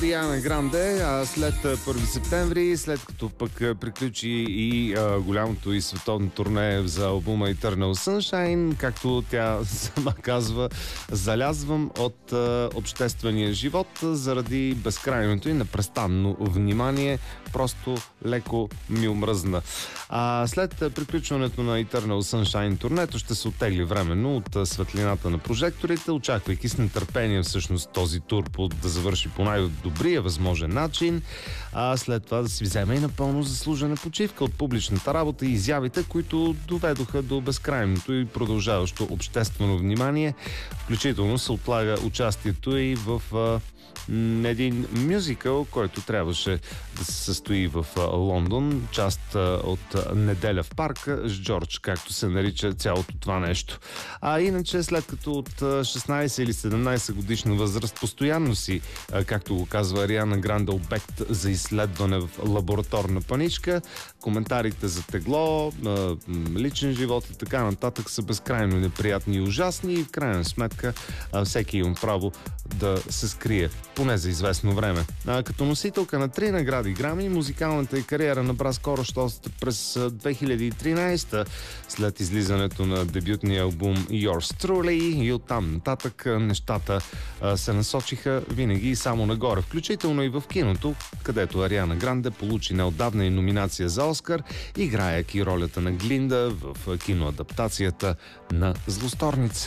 Ариана Гранде, след 1 септември, след като пък приключи и голямото и световно турне за албума Eternal Sunshine, както тя сама казва, залязвам от обществения живот заради безкрайното и непрестанно внимание. Просто леко ми омръзна. След приключването на Eternal Sunshine турнето ще се оттегли временно от светлината на прожекторите, очаквайки с нетърпение всъщност този тур да завърши по най-добрия възможен начин, след това да си вземе и напълно заслужена почивка от публичната работа и изявите, които доведоха до безкрайното и продължаващо обществено внимание. Включително се отлага участието и в един мюзикъл, който трябваше да се състои в Лондон, част от Неделя в парка с Джордж, както се нарича цялото това нещо. Иначе, след като от 16 или 17 годишна възраст постоянно си, както го казва Ариана Гранде, обект за изследване в лабораторна паничка, коментарите за тегло, личен живот и така нататък са безкрайно неприятни и ужасни и в крайна сметка всеки има право да се скрие, поне за известно време. Като носителка на 3 награди Грами, музикалната й кариера набра скорост още през 2013, след излизането на дебютния албум Yours Truly, и оттам нататък нещата се насочиха винаги и само нагоре, включително и в киното, където Ариана Гранде получи неотдавна и номинация за Оскар, играейки ролята на Глинда в киноадаптацията на Злосторница.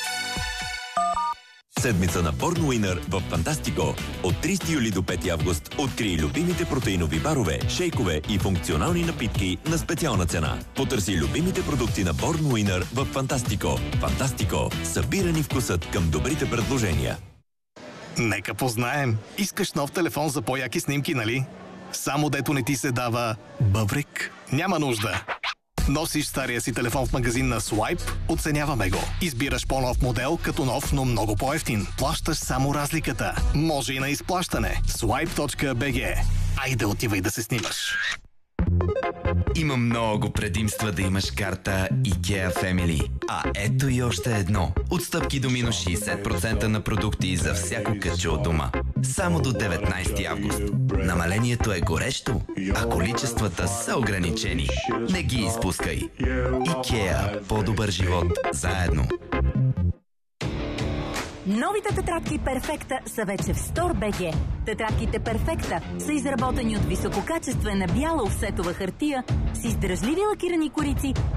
Седмица на Born Winner в Фантастико. От 30 юли до 5 август открий любимите протеинови барове, шейкове и функционални напитки на специална цена. Потърси любимите продукти на Born Winner в Фантастико. Фантастико. Събирани вкусът към добрите предложения. Нека познаем. Искаш нов телефон за по-яки снимки, нали? Само дето не ти се дава бъбрик? Няма нужда. Носиш стария си телефон в магазин на Swipe, оценяваме го. Избираш по-нов модел, като нов, но много по-евтин. Плащаш само разликата. Може и на изплащане. Swipe.bg. Айде отивай да се снимаш. Има много предимства да имаш карта IKEA Family. А ето и още едно. Отстъпки до минус 60% на продукти за всяко кътче от дома. Само до 19 август. Намалението е горещо, а количествата са ограничени. Не ги изпускай. IKEA. По-добър живот заедно. Новите тетрадки Перфекта са вече в Store.bg. Тетрадките Перфекта са изработени от висококачествена бяла офсетова хартия с издръжливи лакирани корици